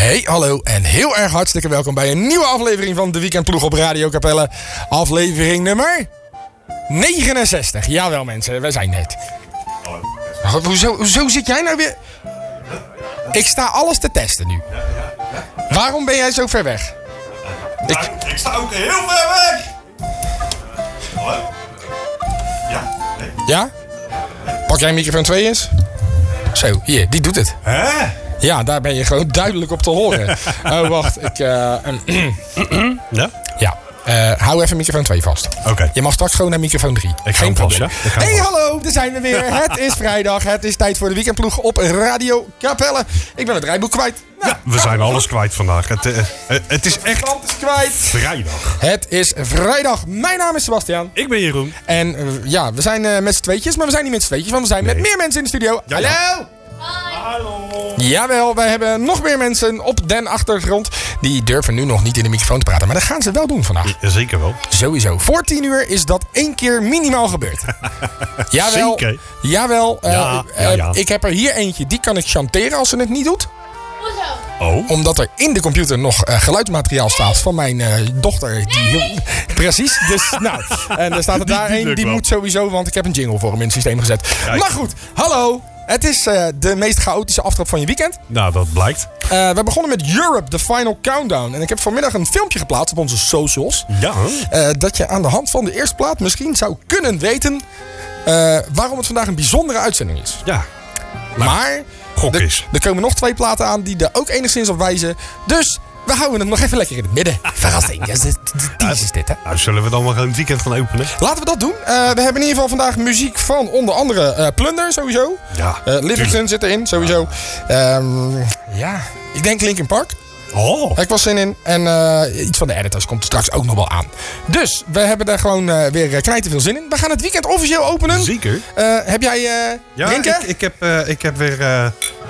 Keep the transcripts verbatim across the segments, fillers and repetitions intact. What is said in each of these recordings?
Hey, hallo en heel erg hartstikke welkom bij een nieuwe aflevering van de Weekendploeg op Radio Capelle. Aflevering nummer negenenzestig. Jawel mensen, we zijn het. Oh, hoezo, hoezo zit jij nou weer? Ik sta alles te testen nu. Waarom ben jij zo ver weg? Ik, ik sta ook heel ver weg. Hallo? Ja? Nee. Ja? Pak jij microfoon twee eens? Zo, hier, die doet het. Hè? Ja, daar ben je gewoon duidelijk op te horen. Oh, wacht. Ik, uh, Ja? ja. Uh, hou even microfoon twee vast. Oké. Okay. Je mag straks gewoon naar microfoon drie. Ik ga hem vast, ja? Hé, hey, hallo, daar zijn we weer. Het is vrijdag. Het is tijd voor de Weekendploeg op Radio Capelle. Ik ben het rijboek kwijt. Nou, ja, we zijn alles kwijt vandaag. Het, uh, het is echt is kwijt. vrijdag. Het is vrijdag. Mijn naam is Sebastian. Ik ben Jeroen. En uh, ja, we zijn uh, met z'n tweetjes, maar we zijn niet met z'n tweetjes, want we zijn nee. met meer mensen in de studio. Ja, hallo! Ja. Hallo! Jawel, wij hebben nog meer mensen op den achtergrond. Die durven nu nog niet in de microfoon te praten. Maar dat gaan ze wel doen vandaag. Ja, zeker wel. Sowieso. Voor tien uur is dat één keer minimaal gebeurd. Jawel. Zeker. Jawel. Uh, ja, ja, ja. Uh, ik heb er hier eentje. Die kan ik chanteren als ze het niet doet. Hoezo? Oh. Omdat er in de computer nog uh, geluidsmateriaal staat van mijn uh, dochter. Die, precies. Dus nou. En er staat er daar één. Die, die moet sowieso. Want ik heb een jingle voor hem in het systeem gezet. Kijk. Maar goed. Hallo. Het is uh, de meest chaotische aftrap van je weekend. Nou, dat blijkt. Uh, we begonnen met Europe, The Final Countdown. En ik heb vanmiddag een filmpje geplaatst op onze socials. Ja. Uh, dat je aan de hand van de eerste plaat misschien zou kunnen weten uh, waarom het vandaag een bijzondere uitzending is. Ja. Nou, maar gok er, is. er komen nog twee platen aan die er ook enigszins op wijzen. Dus we houden het nog even lekker in het midden. Verrassing. Ja, de tease is dit, hè? Nou, zullen we dan maar gewoon het weekend gaan openen? Laten we dat doen. Uh, we hebben in ieder geval vandaag muziek van onder andere uh, Plunder, sowieso. Ja. Uh, Livingston zit erin, sowieso. Ja. Um, ja, ik denk Linkin Park. Oh. Heb ik wel zin in. En uh, iets van de editors komt er straks ook nog wel aan. Dus we hebben daar gewoon uh, weer knijten veel zin in. We gaan het weekend officieel openen. Zeker. Uh, heb jij uh, ja, drinken? Ik, ik, heb, uh, ik heb weer... Uh...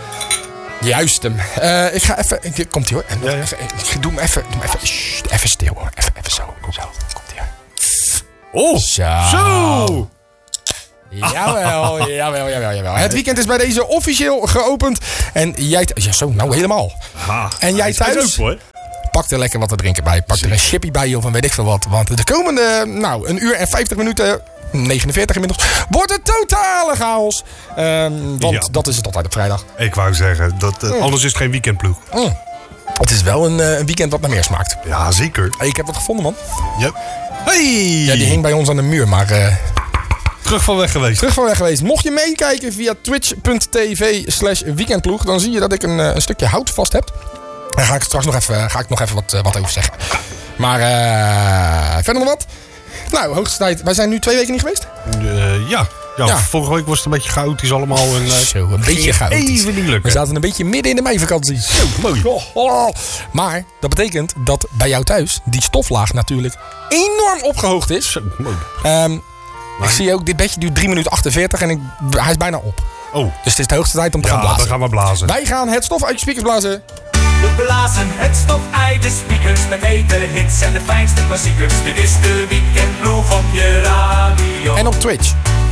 Juist hem. Uh, ik ga even... Ik, komt ie hoor. En ja, ja. Even, ik doe hem even... Doe hem even, shh, even stil hoor. Even, even zo. Kom zo. Komt ie hoor. Oh. Zo. Zo. Jawel, jawel, jawel, jawel. Het weekend is bij deze officieel geopend. En jij... Ja, zo, nou helemaal. Ha. En jij thuis... Ook, hoor. Pak er lekker wat te drinken bij. Pak er een chippy bij of een weet ik veel wat. Want de komende, nou, een uur en vijftig minuten... negenenveertig inmiddels. Wordt het totale chaos. Um, want ja. dat is het altijd op vrijdag. Ik wou zeggen, dat, uh, mm. anders is het geen weekendploeg. Mm. Het is wel een, uh, een weekend wat naar meer smaakt. Ja, zeker. Hey, ik heb wat gevonden, man. Yep. Hey! Ja, die hing bij ons aan de muur, maar... Uh, terug van weg geweest. Terug van weg geweest. Mocht je meekijken via twitch.tv slash weekendploeg... dan zie je dat ik een, een stukje hout vast heb. Daar ga ik straks nog even, ga ik nog even wat, wat over zeggen. Maar uh, verder nog wat? Nou, hoogste tijd. Wij zijn nu twee weken niet geweest? Uh, ja. Ja, ja. Vorige week was het een beetje chaotisch allemaal. En, uh, Zo, een beetje chaotisch. Even niet lukken. We zaten een beetje midden in de meivakantie. Zo, mooi. Oh, oh. Maar dat betekent dat bij jou thuis die stoflaag natuurlijk enorm opgehoogd is. Zo, mooi. Um, ik zie ook, dit bedje duurt drie minuten achtenveertig en ik, hij is bijna op. Oh. Dus het is de hoogste tijd om te ja, gaan blazen. dan gaan we blazen. Wij gaan het stof uit je speakers blazen. We blazen het stof uit de speakers met hete hits en de fijnste klassiekers. Dit is de Weekendploeg op je radio. En op Twitch.